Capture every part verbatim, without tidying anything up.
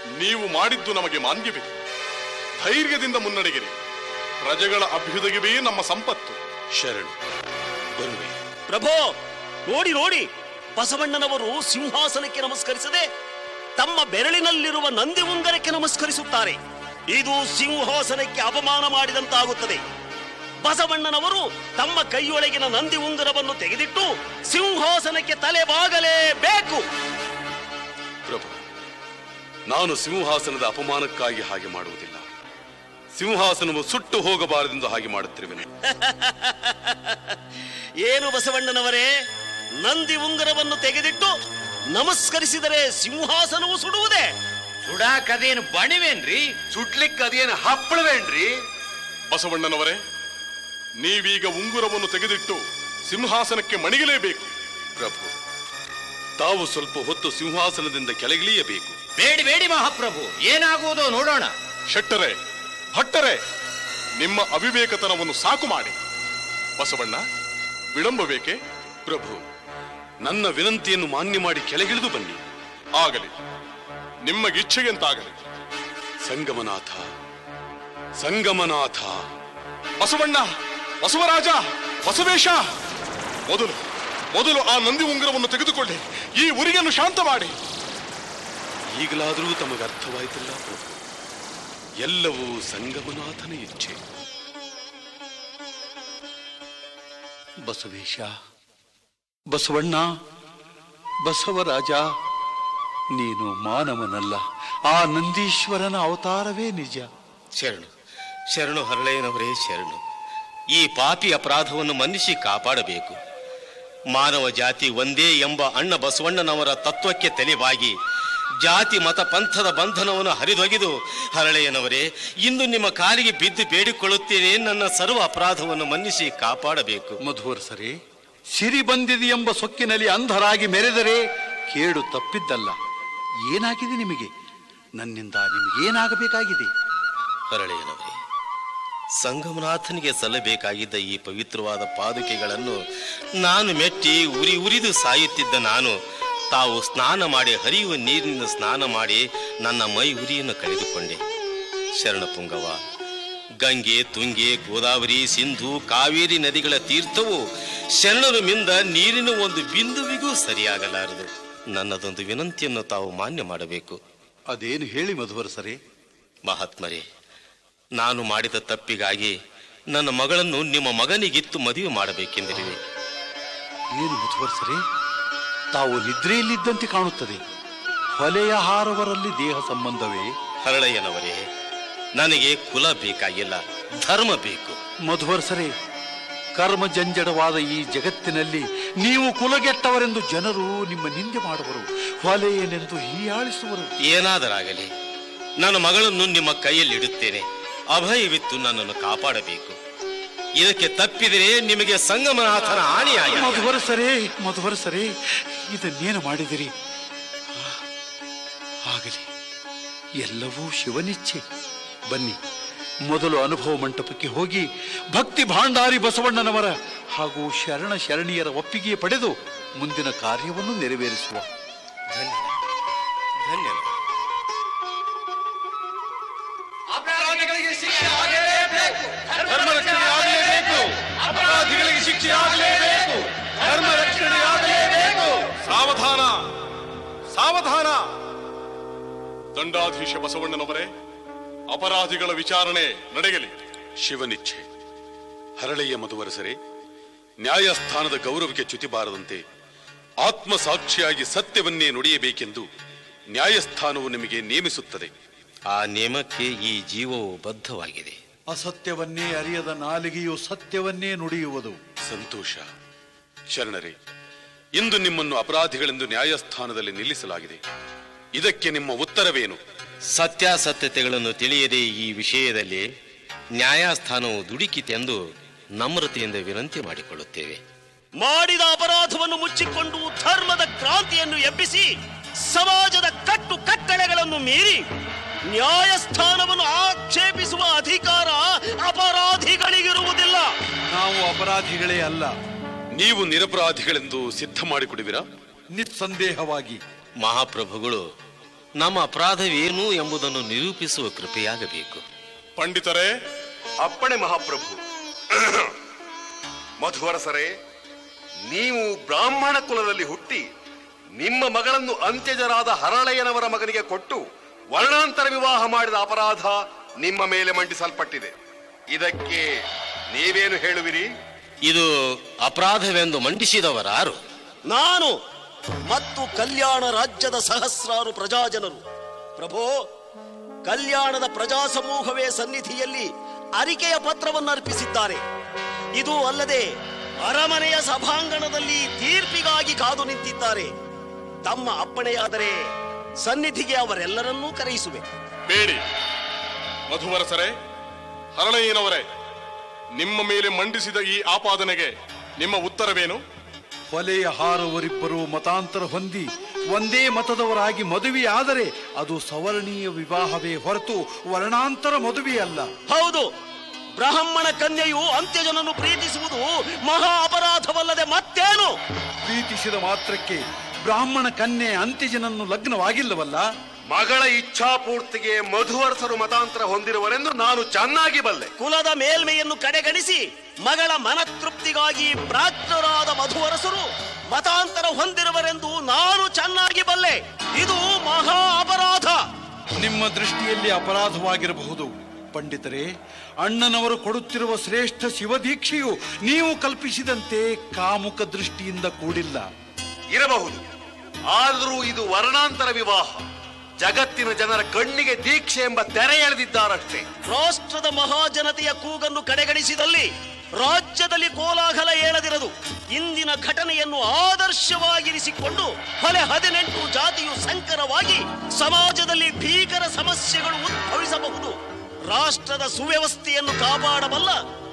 ನೀವು ಮಾಡಿದ್ದು ನಮಗೆ ಮಾನ್ಯವೇ. ಧೈರ್ಯದಿಂದ ಮುನ್ನಡೆಗಿರಿ. ಪ್ರಜೆಗಳ ಅಭ್ಯುದಯವೇ ನಮ್ಮ ಸಂಪತ್ತು. ಶರಣು ಬರುವೆ. ಪ್ರಭೋ, ನೋಡಿ ನೋಡಿ, ಬಸವಣ್ಣನವರು ಸಿಂಹಾಸನಕ್ಕೆ ನಮಸ್ಕರಿಸದೆ ತಮ್ಮ ಬೆರಳಿನಲ್ಲಿರುವ ನಂದಿ ಉಂಗರಕ್ಕೆ ನಮಸ್ಕರಿಸುತ್ತಾರೆ. ಇದು ಸಿಂಹಾಸನಕ್ಕೆ ಅಪಮಾನ ಮಾಡಿದಂತಾಗುತ್ತದೆ. ಬಸವಣ್ಣನವರು ತಮ್ಮ ಕೈಯೊಳಗಿನ ನಂದಿ ಉಂಗರವನ್ನು ತೆಗೆದಿಟ್ಟು ಸಿಂಹಾಸನಕ್ಕೆ ತಲೆ ಬಾಗಲೇಬೇಕು. ಪ್ರಭು, ನಾನು ಸಿಂಹಾಸನದ ಅಪಮಾನಕ್ಕಾಗಿ ಹಾಗೆ ಮಾಡುವುದಿಲ್ಲ. ಸಿಂಹಾಸನವು ಸುಟ್ಟು ಹೋಗಬಾರದೆಂದು ಹಾಗೆ ಮಾಡುತ್ತಿರುವೆನು. ಏನು ಬಸವಣ್ಣನವರೇ, ನಂದಿ ಉಂಗರವನ್ನು ತೆಗೆದಿಟ್ಟು ನಮಸ್ಕರಿಸಿದರೆ ಸಿಂಹಾಸನವು ಸುಡುವುದೇ? ಸುಡಾಕದೇನು ಬಣಿವೇನ್ರಿ? ಸುಡ್ಲಿಕ್ಕೆ ಅದೇನು ಹಪ್ಪಳವೇನ್ರಿ? ಬಸವಣ್ಣನವರೇ, ನೀವೀಗ ಉಂಗುರವನ್ನು ತೆಗೆದಿಟ್ಟು ಸಿಂಹಾಸನಕ್ಕೆ ಮಣಿಗಲೇಬೇಕು. ಪ್ರಭು, ತಾವು ಸ್ವಲ್ಪ ಹೊತ್ತು ಸಿಂಹಾಸನದಿಂದ ಕೆಳಗಿಳಿಯಬೇಕು. ಬೇಡಿ ಬೇಡಿ ಮಹಾಪ್ರಭು, ಏನಾಗುವುದೋ ನೋಡೋಣ. ಶೆಟ್ಟರೆ, ಭಟ್ಟರೆ, ನಿಮ್ಮ ಅವಿವೇಕತನವನ್ನು ಸಾಕು ಮಾಡಿ. ಬಸವಣ್ಣ, ವಿಳಂಬ ಬೇಕೆ? ಪ್ರಭು, ನನ್ನ ವಿನಂತಿಯನ್ನು ಮಾನ್ಯ ಮಾಡಿ ಕೆಳಗಿಳಿದು ಬನ್ನಿ. ಆಗಲಿ, ನಿಮ್ಮಗಿಚ್ಛೆಗೆಂತಾಗಲಿ. ಸಂಗಮನಾಥ, ಸಂಗಮನಾಥ. ಬಸವಣ್ಣ, ಬಸವರಾಜ, ಬಸವೇಶ, ಮೊದಲು ಮೊದಲು ಆ ನಂದಿ ಉಂಗುರವನ್ನು ತೆಗೆದುಕೊಳ್ಳಿ. ಈ ಉರಿಯನ್ನು ಶಾಂತ ಮಾಡಿ. ಈಗಲಾದರೂ ತಮಗೆ ಅರ್ಥವಾಯಿತಲ್ಲ ಪ್ರಭು, ಎಲ್ಲವೂ ಸಂಗಮನಾಥನ ಇಚ್ಛೆ. ಬಸವೇಶ, ಬಸವಣ್ಣ, ಬಸವರಾಜ, ನೀನು ಮಾನವನಲ್ಲ, ಆ ನಂದೀಶ್ವರನ ಅವತಾರವೇ ನಿಜ. ಶರಣು ಶರಣು ಹರಳೆಯನವರೇ ಶರಣು. ಈ ಪಾಪಿ ಅಪರಾಧವನ್ನು ಮನ್ನಿಸಿ ಕಾಪಾಡಬೇಕು. ಮಾನವ ಜಾತಿ ಒಂದೇ ಎಂಬ ಅಣ್ಣ ಬಸವಣ್ಣನವರ ತತ್ವಕ್ಕೆ ತಲೆಬಾಗಿ ಜಾತಿ ಮತ ಪಂಥದ ಬಂಧನವನ್ನು ಹರಿದೊಗೆದು ಹರಳೆಯನವರೇ, ಇಂದು ನಿಮ್ಮ ಕಾಲಿಗೆ ಬಿದ್ದು ಬೇಡಿಕೊಳ್ಳುತ್ತೇನೆ, ನನ್ನ ಸರ್ವ ಅಪರಾಧವನ್ನು ಮನ್ನಿಸಿ ಕಾಪಾಡಬೇಕು. ಮಧುವರಸರೇ, ಸಿರಿ ಬಂದಿದೆ ಎಂಬ ಸೊಕ್ಕಿನಲ್ಲಿ ಅಂಧರಾಗಿ ಮೆರೆದರೆ ಕೇಡು ತಪ್ಪಿದ್ದಲ್ಲ. ಏನಾಗಿದೆ ನಿಮಗೆ? ನನ್ನಿಂದ ನಿಮಗೇನಾಗಬೇಕಾಗಿದೆ? ಹರಳೆಯನವರೇ, ಸಂಗಮನಾಥನಿಗೆ ಸಲ್ಲಬೇಕಾಗಿದ್ದ ಈ ಪವಿತ್ರವಾದ ಪಾದುಕೆಗಳನ್ನು ನಾನು ಮೆಟ್ಟಿ ಉರಿ ಉರಿದು ಸಾಯುತ್ತಿದ್ದ ನಾನು, ತಾವು ಸ್ನಾನ ಮಾಡಿ ಹರಿಯುವ ನೀರಿನಿಂದ ಸ್ನಾನ ಮಾಡಿ ನನ್ನ ಮೈ ಉರಿಯನ್ನು ಕಳೆದುಕೊಂಡೆ. ಶರಣಪುಂಗವ, ಗಂಗೆ, ತುಂಗೆ, ಗೋದಾವರಿ, ಸಿಂಧು, ಕಾವೇರಿ ನದಿಗಳ ತೀರ್ಥವು ಶರಣರು ಮಿಂದ ನೀರಿನ ಒಂದು ಬಿಂದುವಿಗೂ ಸರಿಯಾಗಲಾರದು. ನನ್ನದೊಂದು ವಿನಂತಿಯನ್ನು ತಾವು ಮಾನ್ಯ ಮಾಡಬೇಕು. ಅದೇನು ಹೇಳಿ ಮಧುವರಸರೇ? ಮಹಾತ್ಮರೇ, ನಾನು ಮಾಡಿದ ತಪ್ಪಿಗಾಗಿ ನನ್ನ ಮಗಳನ್ನು ನಿಮ್ಮ ಮಗನಿಗಿತ್ತು ಮದುವೆ ಮಾಡಬೇಕೆಂದಿರುವೆ. ಏನು ಮಧುವರಸರೇ, ತಾವು ನಿದ್ರೆಯಲ್ಲಿದ್ದಂತೆ ಕಾಣುತ್ತದೆ. ಹೊಲೆಯ ಹಾರವರಲ್ಲಿ ದೇಹ ಸಂಬಂಧವೇ? ಹರಳಯ್ಯನವರೇ, ನನಗೆ ಕುಲ ಬೇಕಾಗಿಲ್ಲ, ಧರ್ಮ ಬೇಕು. ಮಧುವರಸರೇ, ಕರ್ಮ ಜಂಜಡವಾದ ಈ ಜಗತ್ತಿನಲ್ಲಿ ನೀವು ಕುಲಗೆಟ್ಟವರೆಂದು ಜನರು ನಿಮ್ಮ ನಿಂದೆ ಮಾಡುವರು, ಹೊಲೆಯನೆಂದು ಹೀಯಾಳಿಸುವರು. ಏನಾದರಾಗಲಿ, ನನ್ನ ಮಗಳನ್ನು ನಿಮ್ಮ ಕೈಯಲ್ಲಿ ಇಡುತ್ತೇನೆ. ಅಭಯವಿತ್ತು ನನ್ನನ್ನು ಕಾಪಾಡಬೇಕು. ಇದಕ್ಕೆ ತಪ್ಪಿದರೆ ನಿಮಗೆ ಸಂಗಮನಾಥನ ಹಾನಿಯಾಗಿ. ಮಧುವರಸರೇ, ಮಧುವರಸರೇ, ಇದನ್ನೇನು ಮಾಡಿದಿರಿ? ಆಗಲಿ, ಎಲ್ಲವೂ ಶಿವನಿಚ್ಛೆ. ಬನ್ನಿ, ಮೊದಲು ಅನುಭವ ಮಂಟಪಕ್ಕೆ ಹೋಗಿ ಭಕ್ತಿ ಭಾಂಡಾರಿ ಬಸವಣ್ಣನವರ ಹಾಗೂ ಶರಣ ಶರಣಿಯರ ಒಪ್ಪಿಗೆ ಪಡೆದು ಮುಂದಿನ ಕಾರ್ಯವನ್ನು ನೆರವೇರಿಸುವ. ಧನ್ಯವಾದ ಧನ್ಯವಾದ. ಅಪರಾಧಿಗಳಿಗೆ ಶಿಕ್ಷೆ ಆಗಲೇಬೇಕು, ಧರ್ಮ ರಕ್ಷಣೆ ಆಗಲೇಬೇಕು, ಅಪರಾಧಿಗಳಿಗೆ ಶಿಕ್ಷೆ ಆಗಲೇಬೇಕು, ಧರ್ಮ ರಕ್ಷಣೆ ಆಗಲೇಬೇಕು. ಸಾವಧಾನ, ಸಾವಧಾನ. ದಂಡಾಧೀಶ ಬಸವಣ್ಣನವರೇ, ಅಪರಾಧಿಗಳ ವಿಚಾರಣೆ ನಡೆಯಲಿ. ಶಿವನಿಚ್ಛೆ. ಹರಳೆಯ ಮಧುವರಸರೇ, ನ್ಯಾಯಸ್ಥಾನದ ಗೌರವಕ್ಕೆ ಚ್ಯುತಿ ಬಾರದಂತೆ ಆತ್ಮ ಸಾಕ್ಷಿಯಾಗಿ ಸತ್ಯವನ್ನೇ ನುಡಿಯಬೇಕೆಂದು ನ್ಯಾಯಸ್ಥಾನವು ನಿಮಗೆ ನೇಮಿಸುತ್ತದೆ. ಆ ನೇಮಕ್ಕೆ ಈ ಜೀವವು ಬದ್ಧವಾಗಿದೆ. ಅಸತ್ಯವನ್ನೇ ಅರಿಯದ ನಾಲಿಗೆಯು ಸತ್ಯವನ್ನೇ ನುಡಿಯುವುದು. ಸಂತೋಷ. ಶರಣರೇ, ಇಂದು ನಿಮ್ಮನ್ನು ಅಪರಾಧಿಗಳೆಂದು ನ್ಯಾಯಸ್ಥಾನದಲ್ಲಿ ನಿಲ್ಲಿಸಲಾಗಿದೆ. ಇದಕ್ಕೆ ನಿಮ್ಮ ಉತ್ತರವೇನು? ಸತ್ಯಾಸತ್ಯತೆಗಳನ್ನು ತಿಳಿಯದೆ ಈ ವಿಷಯದಲ್ಲಿ ನ್ಯಾಯಸ್ಥಾನವು ದುಡುಕಿತೆಂದು ನಮ್ರತೆಯಿಂದ ವಿನಂತಿ ಮಾಡಿಕೊಳ್ಳುತ್ತೇವೆ. ಮಾಡಿದ ಅಪರಾಧವನ್ನು ಮುಚ್ಚಿಕೊಂಡು ಧರ್ಮದ ಕ್ರಾಂತಿಯನ್ನು ಎಬ್ಬಿಸಿ ಸಮಾಜದ ಕಟ್ಟು ಕಟ್ಟಳೆಗಳನ್ನು ಮೀರಿ ನ್ಯಾಯಸ್ಥಾನವನ್ನು ಆಕ್ಷೇಪಿಸುವ ಅಧಿಕಾರ ಅಪರಾಧಿಗಳಿಗಿರುವುದಿಲ್ಲ. ನಾವು ಅಪರಾಧಿಗಳೇ ಅಲ್ಲ. ನೀವು ನಿರಪರಾಧಿಗಳೆಂದು ಸಿದ್ಧ ಮಾಡಿಕೊಡುವಿರಾ? ನಿಸ್ಸಂದೇಹವಾಗಿ. ಮಹಾಪ್ರಭುಗಳು ನಮ್ಮ ಅಪರಾಧವೇನು ಎಂಬುದನ್ನು ನಿರೂಪಿಸುವ ಕೃಪೆಯಾಗಬೇಕು. ಪಂಡಿತರೇ, ಅಪ್ಪಣೆ ಮಹಾಪ್ರಭು. ಮಧುವರಸರೇ, ನೀವು ಬ್ರಾಹ್ಮಣ ಕುಲದಲ್ಲಿ ಹುಟ್ಟಿ ನಿಮ್ಮ ಮಗಳನ್ನು ಅಂತ್ಯಜರಾದ ಹರಳೆಯನವರ ಮಗನಿಗೆ ಕೊಟ್ಟು ವರ್ಣಾಂತರ ವಿವಾಹ ಮಾಡಿದ ಅಪರಾಧ ನಿಮ್ಮ ಮೇಲೆ ಮಂಡಿಸಲ್ಪಟ್ಟಿದೆ. ಇದಕ್ಕೆ ನೀವೇನು ಹೇಳುವಿರಿ? ಇದು ಅಪರಾಧವೆಂದು ಮಂಡಿಸಿದವರಾರು? ನಾನು ಮತ್ತು ಕಲ್ಯಾಣ ರಾಜ್ಯದ ಸಹಸ್ರಾರು ಪ್ರಜಾಜನರು. ಪ್ರಭೋ, ಕಲ್ಯಾಣದ ಪ್ರಜಾ ಸಮೂಹವೇ ಸನ್ನಿಧಿಯಲ್ಲಿ ಅರಿಕೆಯ ಪತ್ರವನ್ನು ಅರ್ಪಿಸಿದ್ದಾರೆ. ಇದು ಅಲ್ಲದೆ ಅರಮನೆಯ ಸಭಾಂಗಣದಲ್ಲಿ ತೀರ್ಪಿಗಾಗಿ ಕಾದು ನಿಂತಿದ್ದಾರೆ. ತಮ್ಮ ಅಪ್ಪಣೆಯಾದರೆ ಸನ್ನಿಧಿಗೆ ಅವರೆಲ್ಲರನ್ನೂ ಕರೆಯಿಸುವೆ. ಬೇಡಿ ಮಧುವರಸರೇ, ಹರಳಯ್ಯನವರೇ, ನಿಮ್ಮ ಮೇಲೆ ಮಂಡಿಸಿದ ಈ ಆಪಾದನೆಗೆ ನಿಮ್ಮ ಉತ್ತರವೇನು? ಹೊಲೆಯ ಹಾರವರಿಬ್ಬರು ಮತಾಂತರ ಹೊಂದಿ ಒಂದೇ ಮತದವರಾಗಿ ಮದುವೆಯಾದರೆ ಅದು ಸವರ್ಣೀಯ ವಿವಾಹವೇ ಹೊರತು ವರ್ಣಾಂತರ ಮದುವೆಯಲ್ಲ. ಹೌದು, ಬ್ರಾಹ್ಮಣ ಕನ್ಯೆಯು ಅಂತ್ಯಜನನ್ನು ಪ್ರೀತಿಸುವುದು ಮಹಾ ಅಪರಾಧವಲ್ಲದೆ ಮತ್ತೇನು? ಪ್ರೀತಿಸಿದ ಮಾತ್ರಕ್ಕೆ ಬ್ರಾಹ್ಮಣ ಕನ್ಯೆ ಅಂತ್ಯಜನನ್ನು ಲಗ್ನವಾಗಿಲ್ಲವಲ್ಲ. ಮಗಳ ಇಚ್ಛಾಪೂರ್ತಿಗೆ ಮಧುವರಸರು ಮತಾಂತರ ಹೊಂದಿರುವರೆಂದು ನಾನು ಚೆನ್ನಾಗಿ ಬಲ್ಲೆ. ಕುಲದ ಮೇಲ್ಮೆಯನ್ನು ಕಡೆಗಣಿಸಿ ಮಗಳ ಮನತೃಪ್ತಿಗಾಗಿ ಪ್ರಾಜ್ಞರಾದ ಮಧುವರಸರು ಮತಾಂತರ ಹೊಂದಿರುವರೆಂದು ನಾನು ಚೆನ್ನಾಗಿ ಬಲ್ಲೆ. ಇದು ಮಹಾ ಅಪರಾಧ. ನಿಮ್ಮ ದೃಷ್ಟಿಯಲ್ಲಿ ಅಪರಾಧವಾಗಿರಬಹುದು ಪಂಡಿತರೇ. ಅಣ್ಣನವರು ಕೊಡುತ್ತಿರುವ ಶ್ರೇಷ್ಠ ಶಿವದೀಕ್ಷೆಯು ನೀವು ಕಲ್ಪಿಸಿದಂತೆ ಕಾಮುಕ ದೃಷ್ಟಿಯಿಂದ ಕೂಡಿಲ್ಲ. ಇರಬಹುದು, ಆದರೂ ಇದು ವರ್ಣಾಂತರ ವಿವಾಹ. ಜಗತ್ತಿನ ಜನರ ಕಣ್ಣಿಗೆ ದೀಕ್ಷೆ ಎಂಬ ತೆರೆ ಎಳೆದಿದ್ದಾರಷ್ಟೇ. ರಾಷ್ಟ್ರದ ಮಹಾಜನತೆಯ ಕೂಗನ್ನು ಕಡೆಗಣಿಸಿದಲ್ಲಿ ರಾಜ್ಯದಲ್ಲಿ ಕೋಲಾಹಲ ಏಳದಿರದು. ಇಂದಿನ ಘಟನೆಯನ್ನು ಆದರ್ಶವಾಗಿರಿಸಿಕೊಂಡು ಹೊಲೆ ಹದಿನೆಂಟು ಜಾತಿಯು ಸಂಕರವಾಗಿ ಸಮಾಜದಲ್ಲಿ ಭೀಕರ ಸಮಸ್ಯೆಗಳು ಉದ್ಭವಿಸಬಹುದು. ರಾಷ್ಟ್ರದ ಸುವ್ಯವಸ್ಥೆಯನ್ನು ಕಾಪಾಡಬಲ್ಲ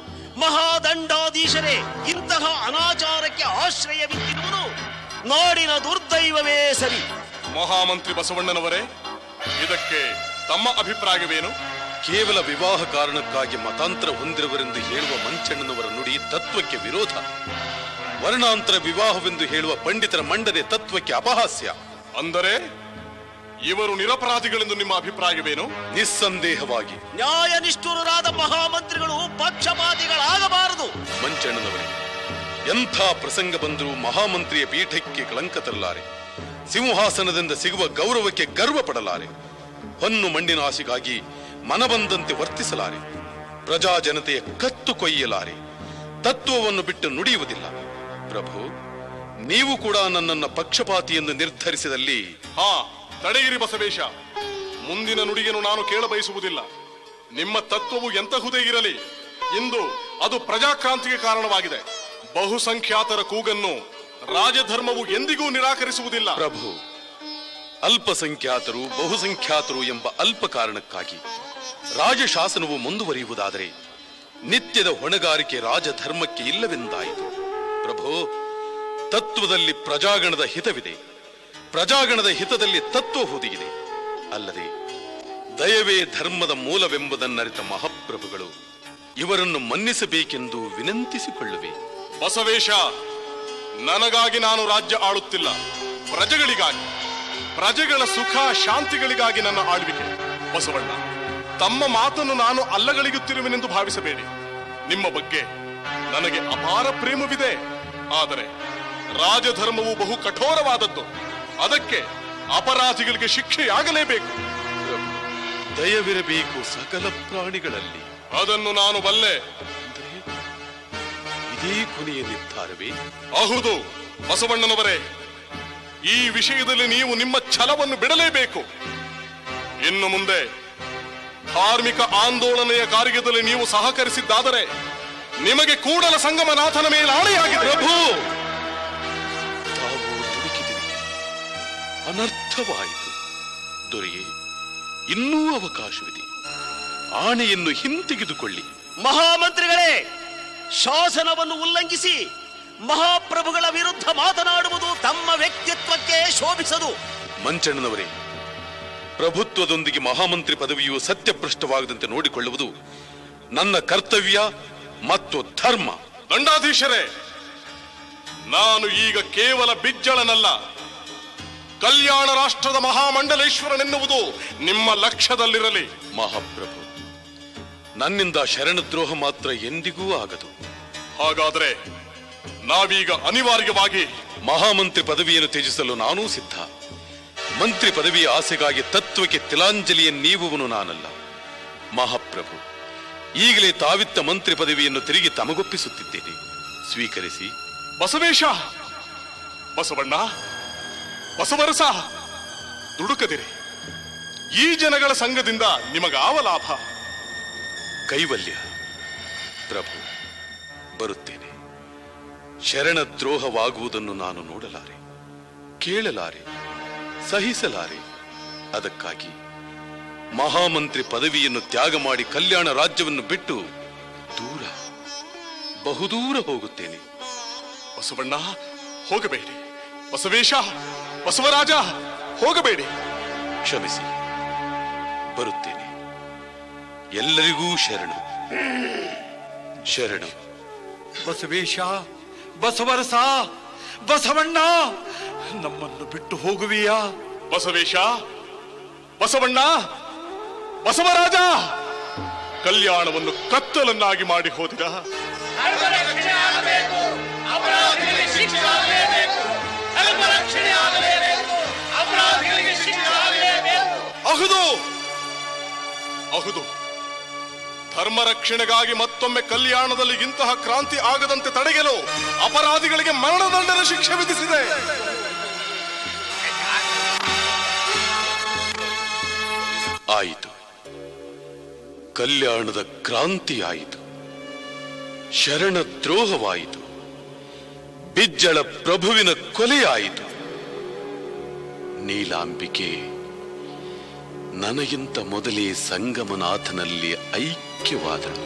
ಮಹಾದಂಡಾಧೀಶರೇ ಇಂತಹ ಅನಾಚಾರಕ್ಕೆ ಆಶ್ರಯವಿತ್ತಿರುವುದು ನಾಡಿನ ದುರ್ದೈವವೇ ಸರಿ. ಮಹಾಮಂತ್ರಿ ಬಸವಣ್ಣನವರೇ, ಇದಕ್ಕೆ ತಮ್ಮ ಅಭಿಪ್ರಾಯವೇನು? ಕೇವಲ ವಿವಾಹ ಕಾರಣಕ್ಕಾಗಿ ಮತಾಂತರ ಹೊಂದಿರುವರೆಂದು ಹೇಳುವ ಮಂಚಣ್ಣನವರ ನುಡಿ ತತ್ವಕ್ಕೆ ವಿರೋಧ. ವರ್ಣಾಂತರ ವಿವಾಹವೆಂದು ಹೇಳುವ ಪಂಡಿತರ ಮಂಡನೆ ತತ್ವಕ್ಕೆ ಅಪಹಾಸ್ಯ. ಅಂದರೆ ಇವರು ನಿರಪರಾಧಿಗಳೆಂದು ನಿಮ್ಮ ಅಭಿಪ್ರಾಯವೇನು? ನಿಸ್ಸಂದೇಹವಾಗಿ ನ್ಯಾಯ ನಿಷ್ಠುರರಾದ ಮಹಾಮಂತ್ರಿಗಳು ಪಕ್ಷಪಾತಿಗಳಾಗಬಾರದು. ಮಂಚಣ್ಣನವರೇ, ಎಂಥ ಪ್ರಸಂಗ ಬಂದರೂ ಮಹಾಮಂತ್ರಿಯ ಪೀಠಕ್ಕೆ ಕಳಂಕ ತರಲಾರೆ. ಸಿಂಹಾಸನದಿಂದ ಸಿಗುವ ಗೌರವಕ್ಕೆ ಗರ್ವ ಪಡಲಾರೆ. ಹೊನ್ನು ಮಣ್ಣಿನ ಆಸೆಗಾಗಿ ಮನಬಂದಂತೆ ವರ್ತಿಸಲಾರೆ. ಪ್ರಜಾ ಜನತೆಯ ಕತ್ತು ಕೊಯ್ಯಲಾರೆ. ತತ್ವವನ್ನು ಬಿಟ್ಟು ನುಡಿಯುವುದಿಲ್ಲ. ಪ್ರಭು, ನೀವು ಕೂಡ ನನ್ನನ್ನು ಪಕ್ಷಪಾತಿ ಎಂದು ನಿರ್ಧರಿಸಿದಲ್ಲಿ... ಹಾ, ತಡೆಯಿರಿ ಬಸವೇಶ. ಮುಂದಿನ ನುಡಿಯನ್ನು ನಾನು ಕೇಳಬಯಸುವುದಿಲ್ಲ. ನಿಮ್ಮ ತತ್ವವು ಎಂತಹುದೇ ಇರಲಿ, ಇಂದು ಅದು ಪ್ರಜಾಕ್ರಾಂತಿಗೆ ಕಾರಣವಾಗಿದೆ. ಬಹುಸಂಖ್ಯಾತರ ಕೂಗನ್ನು ರಾಜಧರ್ಮವು ಎಂದಿಗೂ ನಿರಾಕರಿಸುವುದಿಲ್ಲ. ಪ್ರಭು, ಅಲ್ಪಸಂಖ್ಯಾತರು ಬಹುಸಂಖ್ಯಾತರು ಎಂಬ ಅಲ್ಪ ಕಾರಣಕ್ಕಾಗಿ ರಾಜಶಾಸನವು ಮುಂದುವರಿಯುವುದಾದರೆ ನಿತ್ಯದ ಹೊಣೆಗಾರಿಕೆ ರಾಜಧರ್ಮಕ್ಕೆ ಇಲ್ಲವೆಂದಾಯಿತು. ಪ್ರಭು, ತತ್ವದಲ್ಲಿ ಪ್ರಜಾಗಣದ ಹಿತವಿದೆ. ಪ್ರಜಾಗಣದ ಹಿತದಲ್ಲಿ ತತ್ವ ಹುದುಗಿದೆ. ಅಲ್ಲದೆ ದಯವೇ ಧರ್ಮದ ಮೂಲವೆಂಬುದನ್ನರಿತ ಮಹಾಪ್ರಭುಗಳು ಇವರನ್ನು ಮನ್ನಿಸಬೇಕೆಂದು ವಿನಂತಿಸಿಕೊಳ್ಳುವೆ. ಬಸವೇಶ, ನನಗಾಗಿ ನಾನು ರಾಜ್ಯ ಆಳುತ್ತಿಲ್ಲ, ಪ್ರಜೆಗಳಿಗಾಗಿ, ಪ್ರಜೆಗಳ ಸುಖ ಶಾಂತಿಗಳಿಗಾಗಿ ನನ್ನ ಆಳ್ವಿಕೆ. ಬಸವಣ್ಣ, ತಮ್ಮ ಮಾತನ್ನು ನಾನು ಅಲ್ಲಗಳಿಗುತ್ತಿರುವೆನೆಂದು ಭಾವಿಸಬೇಡಿ. ನಿಮ್ಮ ಬಗ್ಗೆ ನನಗೆ ಅಪಾರ ಪ್ರೇಮವಿದೆ. ಆದರೆ ರಾಜಧರ್ಮವು ಬಹು ಕಠೋರವಾದದ್ದು. ಅದಕ್ಕೆ ಅಪರಾಧಿಗಳಿಗೆ ಶಿಕ್ಷೆಯಾಗಲೇಬೇಕು. ದಯವಿರಬೇಕು ಸಕಲ ಪ್ರಾಣಿಗಳಲ್ಲಿ. ಅದನ್ನು ನಾನು ಬಲ್ಲೆ. ಇದೇ ಕೊನೆಯ ನಿರ್ಧಾರವೇ? ಹೌದು ಬಸವಣ್ಣನವರೇ, ಈ ವಿಷಯದಲ್ಲಿ ನೀವು ನಿಮ್ಮ ಛಲವನ್ನು ಬಿಡಲೇಬೇಕು. ಇನ್ನು ಮುಂದೆ ಧಾರ್ಮಿಕ ಆಂದೋಲನೆಯ ಕಾರ್ಯದಲ್ಲಿ ನೀವು ಸಹಕರಿಸಿದ್ದಾದರೆ ನಿಮಗೆ ಕೂಡಲ ಸಂಗಮನಾಥನ ಮೇಲೆ ಆಣೆಯಾಗಿದೆ. ಪ್ರಭು, ತಾವು ದುಡುಕಿದಿರಿ, ಅನರ್ಥವಾಯಿತು. ದೊರೆಯೇ, ಇನ್ನೂ ಅವಕಾಶವಿದೆ. ಆಣೆಯನ್ನು ಹಿಂತೆಗೆದುಕೊಳ್ಳಿ. ಮಹಾಮಂತ್ರಿಗಳೇ, ಶಾಸನವನ್ನು ಉಲ್ಲಂಘಿಸಿ ಮಹಾಪ್ರಭುಗಳ ವಿರುದ್ಧ ಮಾತನಾಡುವುದು ತಮ್ಮ ವ್ಯಕ್ತಿತ್ವಕ್ಕೆ ಶೋಭಿಸದು. ಮಂಚಣ್ಣನವರೇ, ಪ್ರಭುತ್ವದೊಂದಿಗೆ ಮಹಾಮಂತ್ರಿ ಪದವಿಯು ಸತ್ಯಭ್ರಷ್ಟವಾಗದಂತೆ ನೋಡಿಕೊಳ್ಳುವುದು ನನ್ನ ಕರ್ತವ್ಯ ಮತ್ತು ಧರ್ಮ. ದಂಡಾಧೀಶರೇ, ನಾನು ಈಗ ಕೇವಲ ಬಿಜ್ಜಳನಲ್ಲ, ಕಲ್ಯಾಣ ರಾಷ್ಟ್ರದ ಮಹಾಮಂಡಲೇಶ್ವರನೆನ್ನುವುದು ನಿಮ್ಮ ಲಕ್ಷ್ಯದಲ್ಲಿರಲಿ. ಮಹಾಪ್ರಭು, ನನ್ನಿಂದ ಶರಣದ್ರೋಹ ಮಾತ್ರ ಎಂದಿಗೂ ಆಗದು. ಹಾಗಾದರೆ ನಾವೀಗ ಅನಿವಾರ್ಯವಾಗಿ ಮಹಾಮಂತ್ರಿ ಪದವಿಯನ್ನು ತ್ಯಜಿಸಲು ನಾನೂ ಸಿದ್ಧ. ಮಂತ್ರಿ ಪದವಿಯ ಆಸೆಗಾಗಿ ತತ್ವಕ್ಕೆ ತಿಲಾಂಜಲಿಯನ್ನೀವುವನು ನಾನಲ್ಲ. ಮಹಾಪ್ರಭು, ಈಗಲೇ ತಾವಿತ್ತ ಮಂತ್ರಿ ಪದವಿಯನ್ನು ತಿರುಗಿ ತಮಗೊಪ್ಪಿಸುತ್ತಿದ್ದೇನೆ, ಸ್ವೀಕರಿಸಿ. ಬಸವೇಶ, ಬಸವಣ್ಣ, ಬಸವರಸ, ದುಡುಕದಿರಿ. ಈ ಜನಗಳ ಸಂಘದಿಂದ ನಿಮಗಾವ ಲಾಭ? ಕೈವಲ್ಯ. ಪ್ರಭು, ಬರುತ್ತೇನೆ. ಶರಣದ್ರೋಹವಾಗುವುದನ್ನು ನಾನು ನೋಡಲಾರೆ, ಕೇಳಲಾರೆ, ಸಹಿಸಲಾರೆ. ಅದಕ್ಕಾಗಿ ಮಹಾಮಂತ್ರಿ ಪದವಿಯನ್ನು ತ್ಯಾಗ ಮಾಡಿ ಕಲ್ಯಾಣ ರಾಜ್ಯವನ್ನು ಬಿಟ್ಟು ದೂರ, ಬಹುದೂರ ಹೋಗುತ್ತೇನೆ. ಬಸವಣ್ಣ, ಹೋಗಬೇಡಿ. ಬಸವೇಶ, ಬಸವರಾಜ, ಹೋಗಬೇಡಿ. ಕ್ಷಮಿಸಿ, ಬರುತ್ತೇನೆ. ಎಲ್ಲರಿಗೂ ಶರಣು, ಶರಣು. ಬಸವೇಶ, ಬಸವರಸ, ಬಸವಣ್ಣ, ನಮ್ಮನ್ನು ಬಿಟ್ಟು ಹೋಗುವಿಯಾ? ಬಸವೇಶ, ಬಸವಣ್ಣ, ಬಸವರಾಜ, ಕಲ್ಯಾಣವನ್ನು ಕತ್ತಲನ್ನಾಗಿ ಮಾಡಿ ಹೋದಿರ. ಅಹುದು ಅಹುದು ಧರ್ಮ ರಕ್ಷಣೆಗಾಗಿ ಮತ್ತೊಮ್ಮೆ ಕಲ್ಯಾಣದಲ್ಲಿ ಇಂತಹ ಕ್ರಾಂತಿ ಆಗದಂತೆ ತಡೆಯಲು ಅಪರಾಧಿಗಳಿಗೆ ಮರಣದಂಡನೆ ಶಿಕ್ಷೆ ವಿಧಿಸಿದೆ. ಆಯಿತು, ಕಲ್ಯಾಣದ ಕ್ರಾಂತಿ ಆಯಿತು, ಶರಣದ್ರೋಹವಾಯಿತು, ಬಿಜ್ಜಳ ಪ್ರಭುವಿನ ಕೊಲೆಯಾಯಿತು. ನೀಲಾಂಬಿಕೆ ನನಗಿಂತ ಮೊದಲೇ ಸಂಗಮನಾಥನಲ್ಲಿ ಐಕ್ಯವಾದಳು.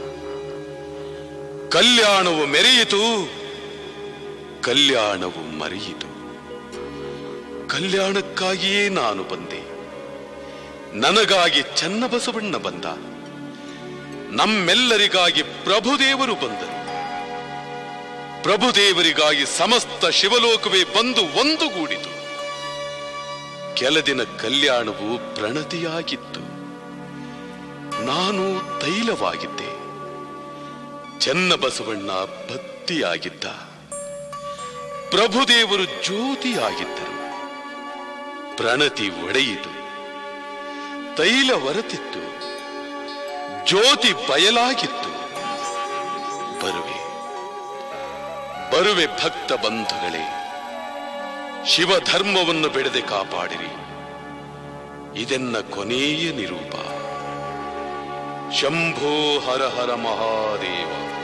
ಕಲ್ಯಾಣವು ಮೆರೆಯಿತು, ಕಲ್ಯಾಣವು ಮರೆಯಿತು. ಕಲ್ಯಾಣಕ್ಕಾಗಿಯೇ ನಾನು ಬಂದೆ, ನನಗಾಗಿ ಚನ್ನಬಸವಣ್ಣ ಬಂದ, ನಮ್ಮೆಲ್ಲರಿಗಾಗಿ ಪ್ರಭುದೇವರು ಬಂದರು. ಪ್ರಭುದೇವರಿಗಾಗಿ ಸಮಸ್ತ ಶಿವಲೋಕವೇ ಬಂದು ಒಂದುಗೂಡಿತು. ಕೆಲದಿನ ಕಲ್ಯಾಣವು ಪ್ರಣತಿಯಾಗಿತ್ತು, ನಾನು ತೈಲವಾಗಿದ್ದೆ. ಚನ್ನಬಸವಣ್ಣ ಭಕ್ತಿಯಾಗಿದ್ದ, ಪ್ರಭುದೇವರು ಜ್ಯೋತಿಯಾಗಿದ್ದರು. ಪ್ರಣತಿ ಒಡೆಯಿತು, ತೈಲ ಹೊರತಿತ್ತು, ಜ್ಯೋತಿ ಬಯಲಾಗಿತ್ತು. ಬರುವೆ ಬರುವೆ ಭಕ್ತ ಬಂಧುಗಳೇ, ಶಿವಧರ್ಮವನ್ನು ಬಿಡದೆ ಕಾಪಾಡಿರಿ. ಇದೆನ್ನ ಕೊನೆಯ ನಿರೂಪ. ಶಂಭೋ ಹರ ಹರ ಮಹಾದೇವ.